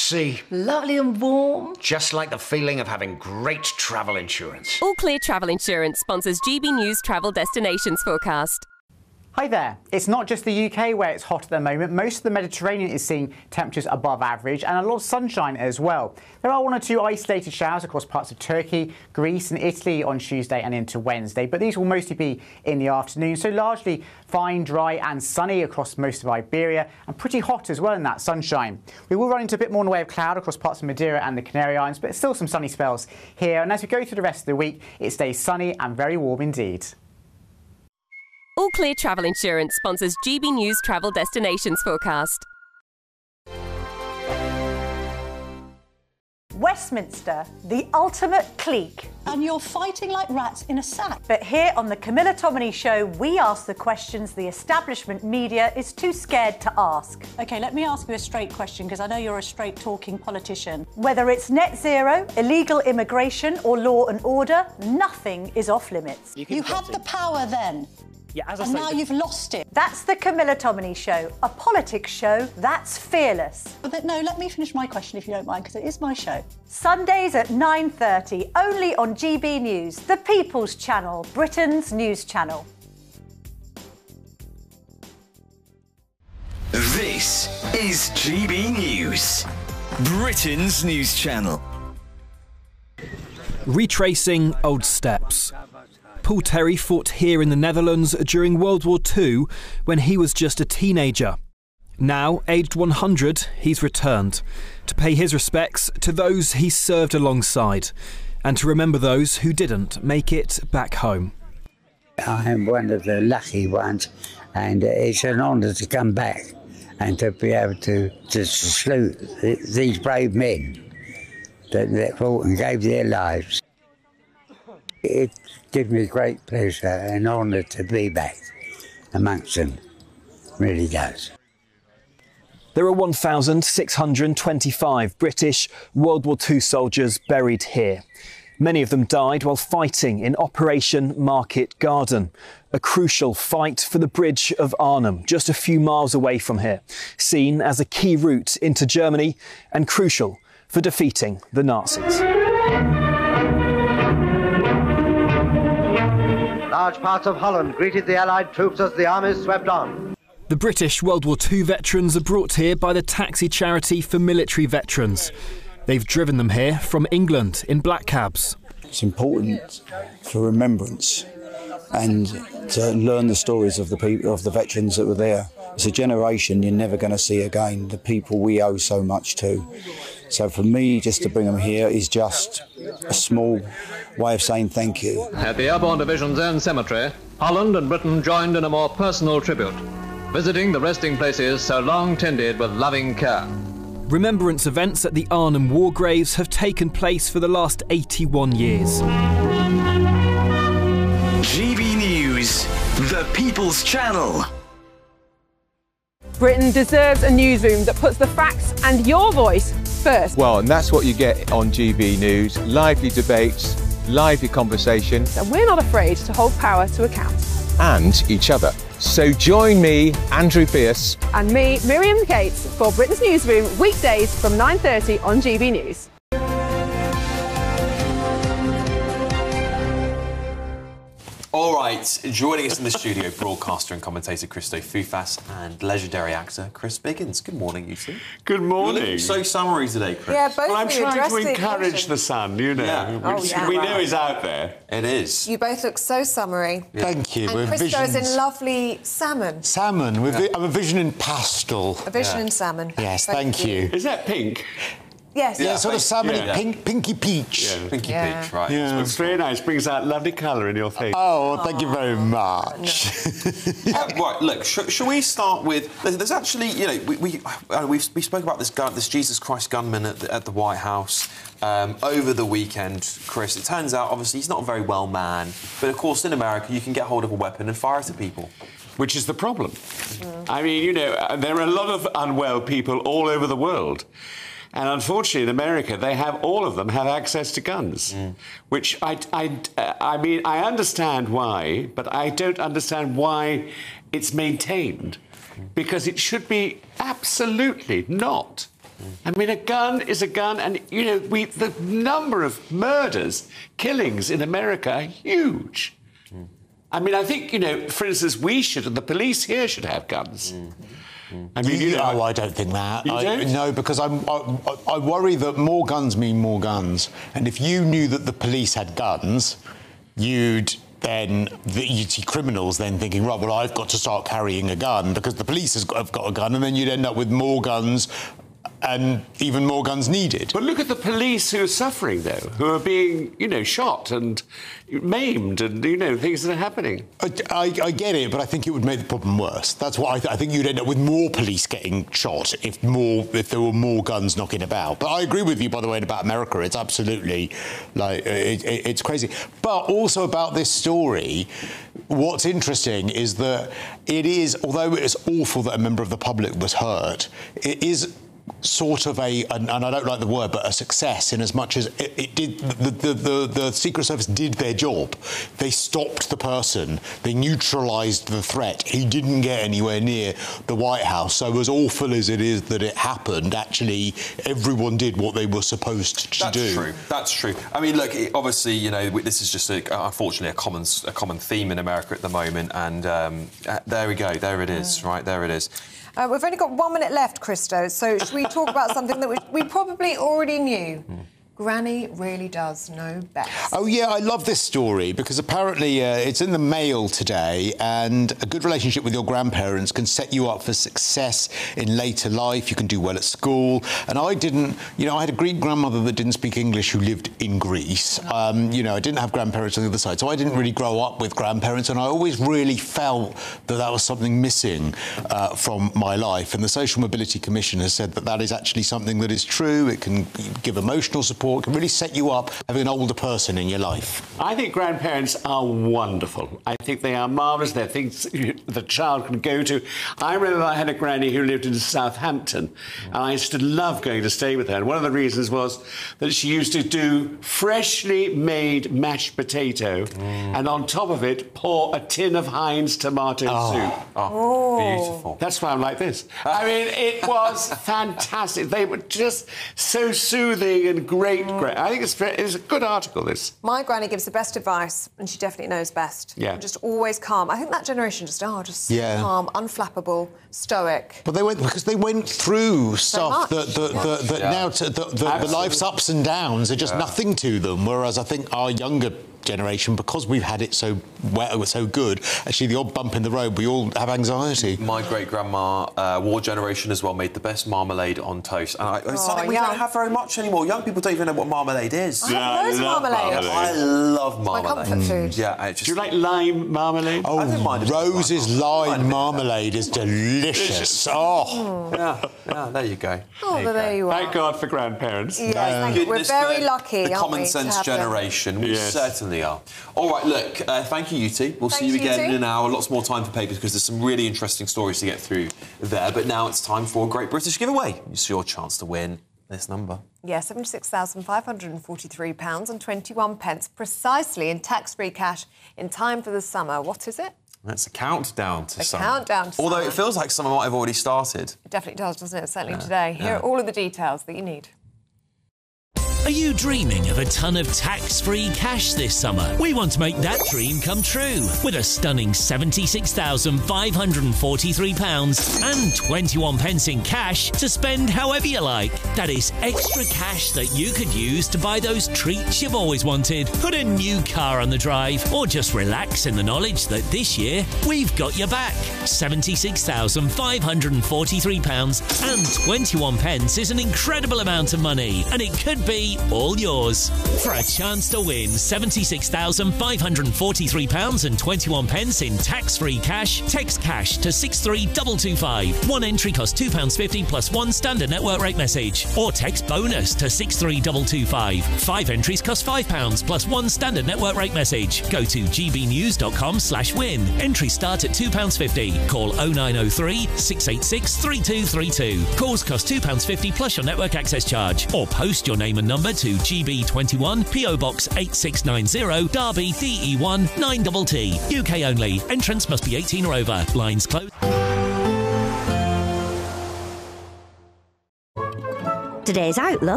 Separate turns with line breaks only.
sea.
Lovely and warm.
Just like the feeling of having great travel insurance.
All Clear Travel Insurance sponsors GB News Travel Destinations Forecast.
Hi there. It's not just the UK where it's hot at the moment. Most of the Mediterranean is seeing temperatures above average and a lot of sunshine as well. There are one or two isolated showers across parts of Turkey, Greece and Italy on Tuesday and into Wednesday, but these will mostly be in the afternoon, so largely fine, dry and sunny across most of Iberia and pretty hot as well in that sunshine. We will run into a bit more in the way of cloud across parts of Madeira and the Canary Islands, but still some sunny spells here, and as we go through the rest of the week, it stays sunny and very warm indeed.
All Clear Travel Insurance sponsors GB News Travel Destinations Forecast.
Westminster, the ultimate clique.
And you're fighting like rats in a sack.
But here on the Camilla Tominey Show, we ask the questions the establishment media is too scared to ask.
OK, let me ask you a straight question, because I know you're a straight-talking politician.
Whether it's net zero, illegal immigration or law and order, nothing is off limits.
You had the power then.
Yeah, as I
and
say,
now you've lost it.
That's the Camilla Tominey Show, a politics show that's fearless.
But no, let me finish my question if you don't mind, because it is my show.
Sundays at 9:30, only on GB News, the People's Channel, Britain's news channel.
This is GB News, Britain's news channel.
Retracing old steps. Paul Terry fought here in the Netherlands during World War II when he was just a teenager. Now, aged 100, he's returned to pay his respects to those he served alongside and to remember those who didn't make it back home.
I am one of the lucky ones, and it's an honour to come back and to be able to salute these brave men that fought and gave their lives. It gives me great pleasure and honour to be back amongst them. Really does.
There are 1,625 British World War II soldiers buried here. Many of them died while fighting in Operation Market Garden, a crucial fight for the Bridge of Arnhem, just a few miles away from here, seen as a key route into Germany and crucial for defeating the Nazis.
Large parts of Holland greeted the Allied troops as the armies swept on.
The British World War II veterans are brought here by the taxi charity for military veterans. They've driven them here from England in black cabs.
It's important for remembrance and to learn the stories of the people, of the veterans that were there. It's a generation you're never going to see again, the people we owe so much to. So for me, just to bring them here is just a small way of saying thank you.
At the Airborne Division's own cemetery, Holland and Britain joined in a more personal tribute, visiting the resting places so long tended with loving care.
Remembrance events at the Arnhem War Graves have taken place for the last 81 years.
GB News, the People's Channel.
Britain deserves a newsroom that puts the facts and your voice first.
Well, and that's what you get on GB News. Lively debates, lively conversation.
And we're not afraid to hold power to account.
And each other. So join me, Andrew Pierce.
And me, Miriam Cates, for Britain's Newsroom, weekdays from 9:30 on GB News.
All right, joining us in the studio, broadcaster and commentator Christo Fufas and legendary actor Chris Biggins. Good morning, you two.
Good morning.
You're looking so summery today, Chris.
Yeah, both
well, I'm
of you
trying to
addressed
encourage the sun, you know,
Yeah.
which we know is out there.
It is.
You both look so summery.
Yeah.
Thank you.
And Christo's in lovely salmon.
Salmon. I'm a vision in pastel.
A vision in salmon.
Yes, thank you.
Is that pink?
Yes.
Yeah, sort of salmon, pinky peach.
Yeah. Pinky peach, right.
Yeah, it's very nice. Brings out lovely colour in your face.
Oh, well, thank you very much.
Right, look, shall we start with... There's actually, you know, we spoke about this Jesus Christ gunman at the White House over the weekend, Chris. It turns out, obviously, he's not a very well man. But, of course, in America, you can get hold of a weapon and fire it at people.
Which is the problem. I mean, you know, there are a lot of unwell people all over the world. And unfortunately, in America, all of them have access to guns, which I mean, I understand why, but I don't understand why it's maintained, because it should be absolutely not I mean, a gun is a gun, and, you know, the number of murders, killings in America are huge. I mean, I think, you know, for instance, the police here should have guns. I mean,
I don't think that.
You don't?
No, because I worry that more guns mean more guns. And if you knew that the police had guns, you'd see criminals then thinking, right, well, I've got to start carrying a gun because the police have got a gun, and then you'd end up with more guns and even more guns needed.
But look at the police who are suffering, though, who are being, you know, shot and maimed and, you know, things that are happening.
I get it, but I think it would make the problem worse. That's what I think you'd end up with more police getting shot if there were more guns knocking about. But I agree with you, by the way, about America. It's absolutely, like, it's crazy. But also about this story, what's interesting is that it is, although it is awful that a member of the public was hurt, it is sort of and I don't like the word, but a success in as much as it did, the Secret Service did their job. They stopped the person, they neutralised the threat. He didn't get anywhere near the White House. So as awful as it is that it happened, actually everyone did what they were supposed to do.
That's true. I mean, look, obviously, you know, this is just unfortunately a common theme in America at the moment, and there we go, there it is, right, there it is.
We've only got 1 minute left, Christo, so should we talk about something that we probably already knew? Granny really does know best.
Oh, yeah, I love this story because apparently it's in the Mail today, and a good relationship with your grandparents can set you up for success in later life. You can do well at school. And I had a Greek grandmother that didn't speak English who lived in Greece. You know, I didn't have grandparents on the other side, so I didn't really grow up with grandparents, and I always really felt that was something missing from my life. And the Social Mobility Commission has said that is actually something that is true. It can give emotional support. It can really set you up having an older person in your life.
I think grandparents are wonderful. I think they are marvellous. They're things the child can go to. I remember I had a granny who lived in Southampton, and I used to love going to stay with her. And one of the reasons was that she used to do freshly made mashed potato, and on top of it, pour a tin of Heinz tomato soup.
Oh, beautiful.
That's why I'm like this. I mean, it was fantastic. They were just so soothing and great. I think it's a good article, this.
My granny gives the best advice, and she definitely knows best.
Yeah.
Just always calm. I think that generation just calm, unflappable, stoic.
But they went through stuff that now the life's ups and downs are just nothing to them. Whereas I think our younger generation, because we've had it so well, so good, actually the odd bump in the road, we all have anxiety.
My great-grandma, war generation as well, made the best marmalade on toast. And it's something we don't have very much anymore. Young people don't even know what marmalade is.
I love marmalade.
I love marmalade.
My comfort food.
Yeah,
do you like lime marmalade?
Oh,
I don't mind
Rose's lime marmalade is delicious. Oh.
Yeah, there you go.
Oh, there you are.
Thank God for grandparents.
Yes, thank you. We're very lucky,
the
aren't
common
we,
sense generation. We certainly are. All right, look, thank you, Uti. We'll see you again in an hour. Lots more time for papers because there's some really interesting stories to get through there. But now it's time for a Great British Giveaway. It's your chance to win this number.
Yeah, £76,543 and 21 pence precisely in tax-free cash in time for the summer. What is it?
It's a countdown to summer.
Countdown to
Although
summer.
it feels like summer might have already started.
It definitely does, doesn't it? Certainly today. Here are all of the details that you need.
Are you dreaming of a ton of tax-free cash this summer? We want to make that dream come true with a stunning £76,543 and 21 pence in cash to spend however you like. That is extra cash that you could use to buy those treats you've always wanted, put a new car on the drive, or just relax in the knowledge that this year we've got your back. £76,543 and 21 pence is an incredible amount of money, and it could be all yours. For a chance to win £76,543 and 21 pence in tax-free cash, text cash to 63225. One entry costs £2.50 plus one standard network rate message. Or text bonus to 63225. 5 entries cost £5 plus one standard network rate message. Go to gbnews.com/win. Entries start at £2.50. Call 0903 686 3232. Calls cost £2.50 plus your network access charge. Or post your name and number to GB21 PO Box 8690 Derby DE1 9TT. UK only. Entrance must be 18 or over. Lines closed.
Today's outlook